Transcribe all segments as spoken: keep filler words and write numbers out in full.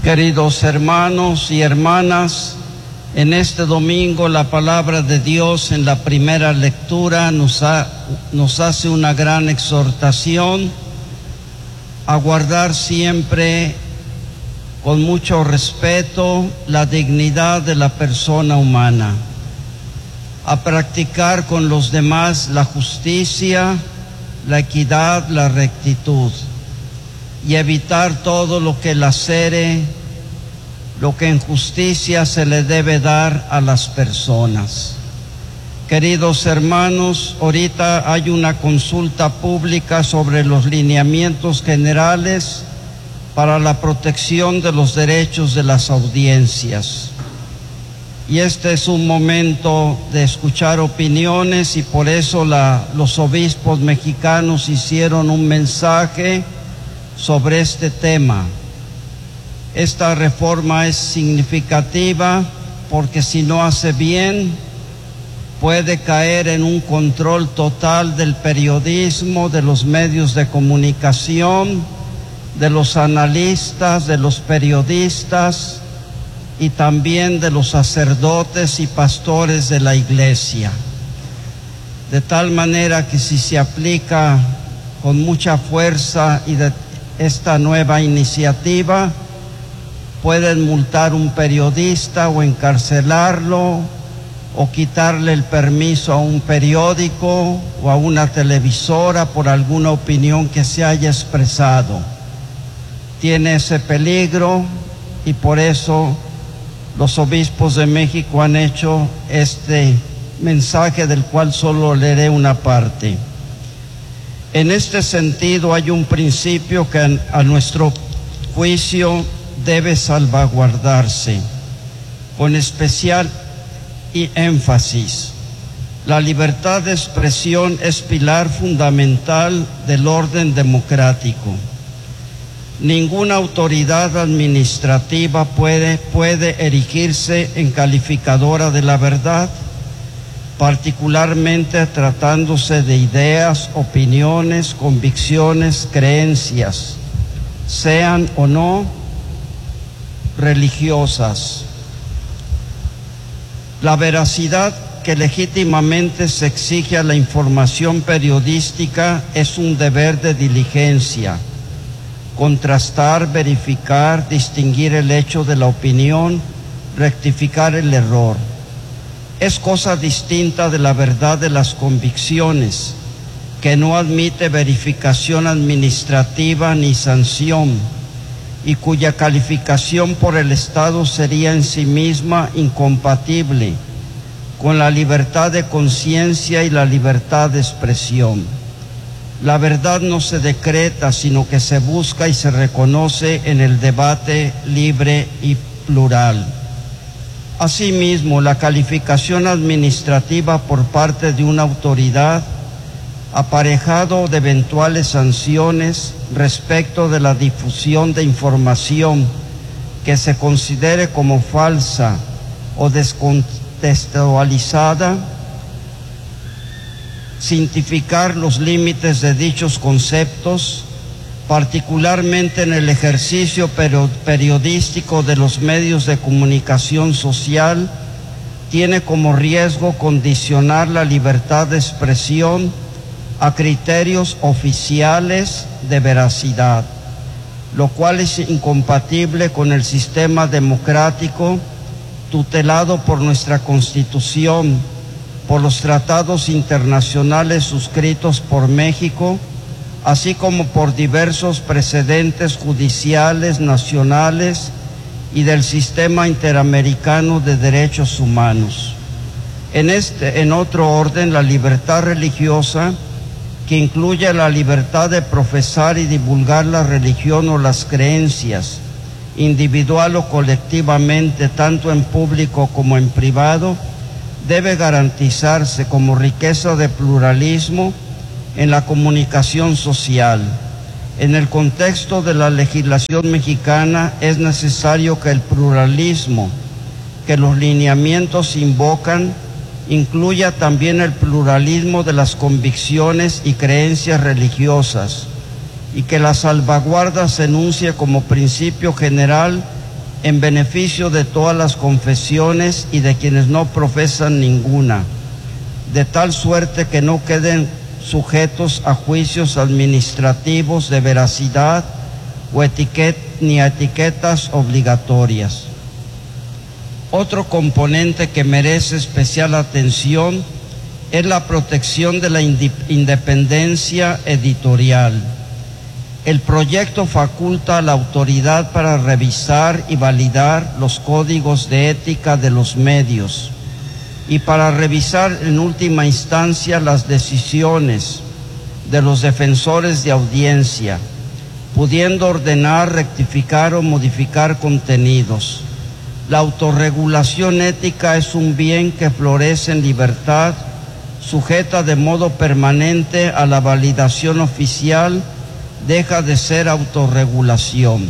Queridos hermanos y hermanas, en este domingo la palabra de Dios en la primera lectura nos, ha, nos hace una gran exhortación a guardar siempre con mucho respeto la dignidad de la persona humana, a practicar con los demás la justicia, la equidad, la rectitud, y evitar todo lo que lacere, lo que en justicia se le debe dar a las personas. Queridos hermanos, ahorita hay una consulta pública sobre los lineamientos generales para la protección de los derechos de las audiencias. Y este es un momento de escuchar opiniones, y por eso la, los obispos mexicanos hicieron un mensaje sobre este tema. Esta reforma es significativa porque si no hace bien puede caer en un control total del periodismo, de los medios de comunicación, de los analistas, de los periodistas y también de los sacerdotes y pastores de la Iglesia. De tal manera que si se aplica con mucha fuerza y de esta nueva iniciativa, pueden multar un periodista o encarcelarlo o quitarle el permiso a un periódico o a una televisora por alguna opinión que se haya expresado. Tiene ese peligro y por eso los obispos de México han hecho este mensaje, del cual solo leeré una parte. En este sentido hay un principio que a, a nuestro juicio debe salvaguardarse con especial y énfasis. La libertad de expresión es pilar fundamental del orden democrático. Ninguna autoridad administrativa puede, puede erigirse en calificadora de la verdad, particularmente tratándose de ideas, opiniones, convicciones, creencias, sean o no religiosas. La veracidad que legítimamente se exige a la información periodística es un deber de diligencia. Contrastar, verificar, distinguir el hecho de la opinión, rectificar el error. Es cosa distinta de la verdad de las convicciones, que no admite verificación administrativa ni sanción, y cuya calificación por el Estado sería en sí misma incompatible con la libertad de conciencia y la libertad de expresión. La verdad no se decreta, sino que se busca y se reconoce en el debate libre y plural. Asimismo, la calificación administrativa por parte de una autoridad, aparejado de eventuales sanciones respecto de la difusión de información que se considere como falsa o descontextualizada, cientificar los límites de dichos conceptos, particularmente en el ejercicio periodístico de los medios de comunicación social, tiene como riesgo condicionar la libertad de expresión a criterios oficiales de veracidad, lo cual es incompatible con el sistema democrático tutelado por nuestra Constitución, por los tratados internacionales suscritos por México, así como por diversos precedentes judiciales nacionales y del sistema interamericano de derechos humanos. En este, en otro orden, la libertad religiosa, que incluye la libertad de profesar y divulgar la religión o las creencias, individual o colectivamente, tanto en público como en privado, debe garantizarse como riqueza de pluralismo en la comunicación social. En el contexto de la legislación mexicana es necesario que el pluralismo que los lineamientos invocan incluya también el pluralismo de las convicciones y creencias religiosas, y que la salvaguarda se enuncie como principio general en beneficio de todas las confesiones y de quienes no profesan ninguna, de tal suerte que no queden sujetos a juicios administrativos de veracidad o etiquet, ni a etiquetas obligatorias. Otro componente que merece especial atención es la protección de la independencia editorial. El proyecto faculta a la autoridad para revisar y validar los códigos de ética de los medios y para revisar en última instancia las decisiones de los defensores de audiencia, pudiendo ordenar, rectificar o modificar contenidos. La autorregulación ética es un bien que florece en libertad, sujeta de modo permanente a la validación oficial, deja de ser autorregulación.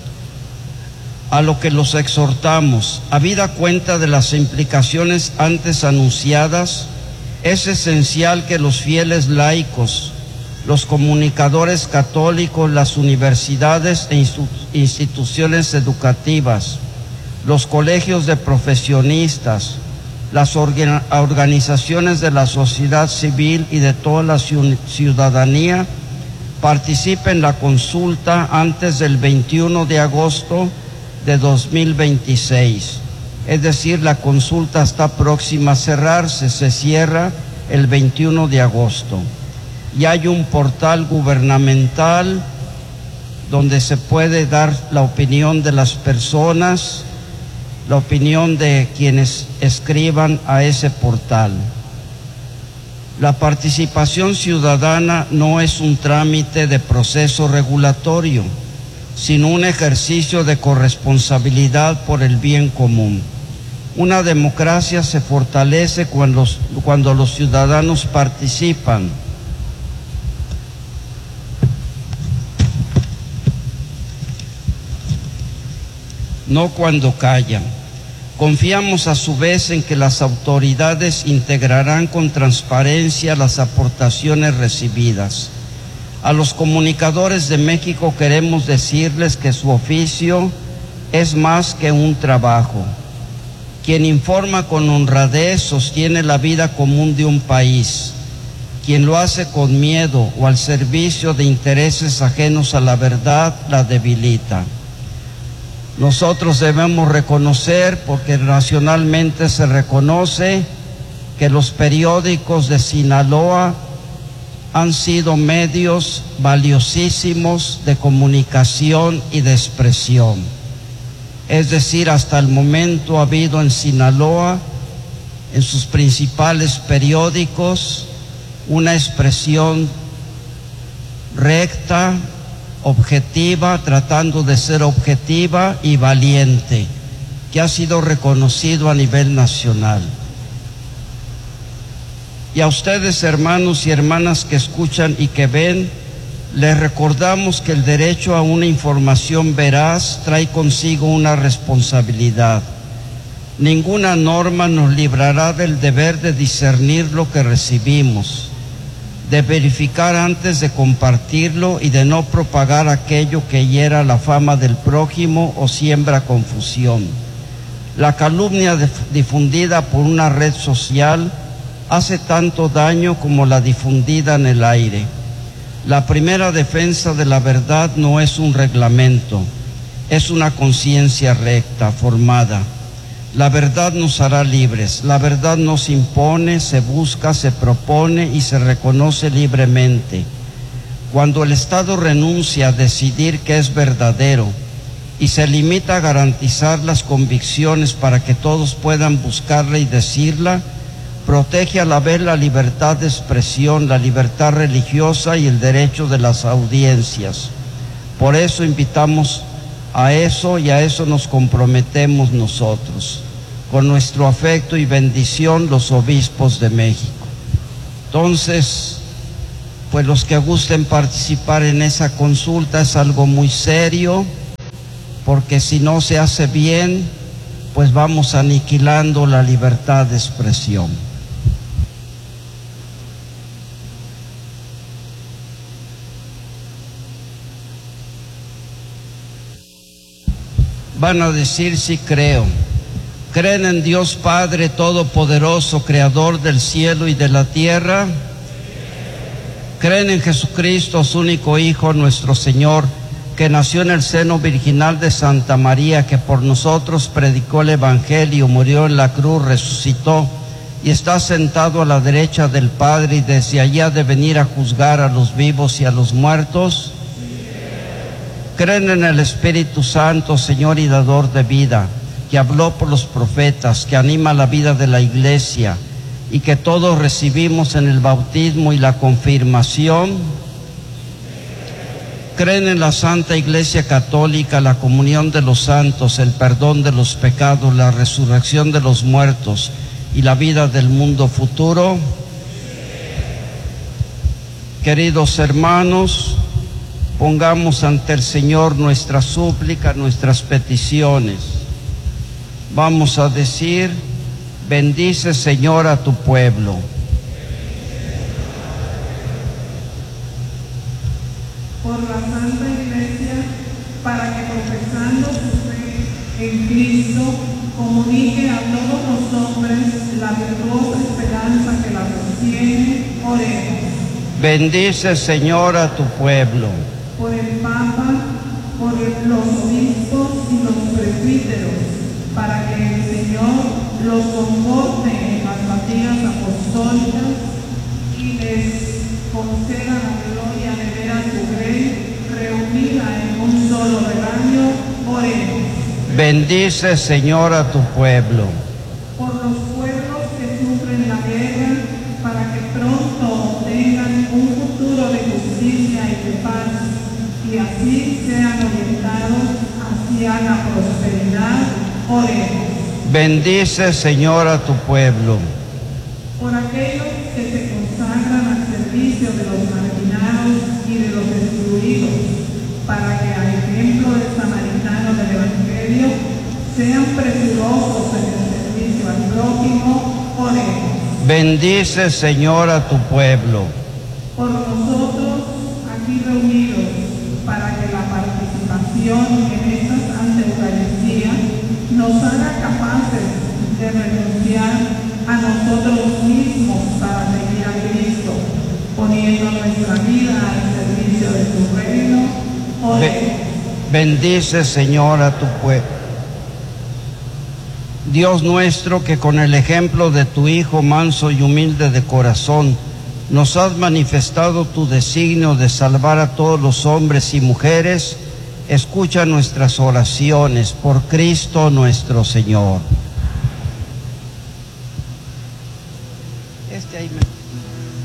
A lo que los exhortamos, habida cuenta de las implicaciones antes anunciadas, es esencial que los fieles laicos, los comunicadores católicos, las universidades e instituciones educativas, los colegios de profesionistas, las organizaciones de la sociedad civil y de toda la ciudadanía participen en la consulta antes del veintiuno de agosto de dos mil veintiséis. Es decir, la consulta está próxima a cerrarse, se cierra el veintiuno de agosto. Y hay un portal gubernamental donde se puede dar la opinión de las personas, la opinión de quienes escriban a ese portal. La participación ciudadana no es un trámite de proceso regulatorio, sino un ejercicio de corresponsabilidad por el bien común. Una democracia se fortalece cuando, cuando los ciudadanos participan. No cuando callan. Confiamos a su vez en que las autoridades integrarán con transparencia las aportaciones recibidas. A los comunicadores de México queremos decirles que su oficio es más que un trabajo. Quien informa con honradez sostiene la vida común de un país. Quien lo hace con miedo o al servicio de intereses ajenos a la verdad la debilita. Nosotros debemos reconocer, porque nacionalmente se reconoce, que los periódicos de Sinaloa han sido medios valiosísimos de comunicación y de expresión. Es decir, hasta el momento ha habido en Sinaloa, en sus principales periódicos, una expresión recta, objetiva, tratando de ser objetiva y valiente, que ha sido reconocido a nivel nacional. Y a ustedes, hermanos y hermanas que escuchan y que ven, les recordamos que el derecho a una información veraz trae consigo una responsabilidad. Ninguna norma nos librará del deber de discernir lo que recibimos, de verificar antes de compartirlo y de no propagar aquello que hiera la fama del prójimo o siembra confusión. La calumnia difundida por una red social hace tanto daño como la difundida en el aire. La primera defensa de la verdad no es un reglamento, es una conciencia recta, formada. La verdad nos hará libres, la verdad nos impone, se busca, se propone y se reconoce libremente. Cuando el Estado renuncia a decidir qué es verdadero y se limita a garantizar las convicciones para que todos puedan buscarla y decirla, protege a la vez la libertad de expresión, la libertad religiosa y el derecho de las audiencias. Por eso invitamos a eso y a eso nos comprometemos nosotros, con nuestro afecto y bendición los obispos de México. Entonces, pues los que gusten participar en esa consulta es algo muy serio, porque si no se hace bien, pues vamos aniquilando la libertad de expresión. van a decir sí creo. ¿Creen en Dios Padre Todopoderoso, Creador del cielo y de la tierra? ¿Creen en Jesucristo, su único Hijo, nuestro Señor, que nació en el seno virginal de Santa María, que por nosotros predicó el Evangelio, murió en la cruz, resucitó y está sentado a la derecha del Padre, y desde allí ha de venir a juzgar a los vivos y a los muertos? ¿Creen en el Espíritu Santo, Señor y dador de vida, que habló por los profetas, que anima la vida de la Iglesia y que todos recibimos en el bautismo y la confirmación? ¿Creen en la Santa Iglesia Católica, la comunión de los santos, el perdón de los pecados, la resurrección de los muertos y la vida del mundo futuro? Queridos hermanos, pongamos ante el Señor nuestra súplica, nuestras peticiones. Vamos a decir: bendice, Señor, a tu pueblo. Por la Santa Iglesia, para que profesando su fe en Cristo, comunique a todos los hombres la virtuosa esperanza que la sostiene. Oremos. Bendice, Señor, a tu pueblo. Por el Papa, por los obispos y los presbíteros, para que el Señor los conforte en las fatigas apostólicas y les conceda la gloria de ver a su Rey reunida en un solo rebaño. Oremos. Bendice, Señor, a tu pueblo. Por los pueblos que sufren la guerra, para que pronto obtengan un futuro de justicia y de paz, y así sean orientados hacia la prosperidad. Oremos. Bendice, Señor, a tu pueblo. Por aquellos que se consagran al servicio de los marginados y de los excluidos, para que al ejemplo del samaritano del Evangelio sean presurosos en el servicio al prójimo. Oremos. Bendice, Señor, a tu pueblo. Por nosotros aquí reunidos, para que la participación en esta Santa Eucaristía nos haga capaces de renunciar a nosotros mismos para seguir a Cristo, poniendo nuestra vida al servicio de tu reino. Oremos. Bendice, Señor, a tu pueblo. Dios nuestro, que con el ejemplo de tu Hijo manso y humilde de corazón, nos has manifestado tu designio de salvar a todos los hombres y mujeres, escucha nuestras oraciones por Cristo nuestro Señor. Este ahí me...